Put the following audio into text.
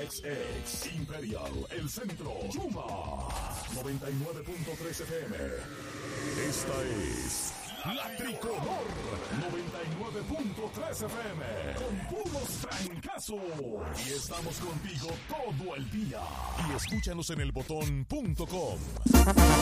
XX, Imperial, El Centro, Yuma, 99.3 FM. Esta es La Tricolor, 99.3 FM, con puros trancazos. Y estamos contigo todo el día. Y escúchanos en elbotón.com.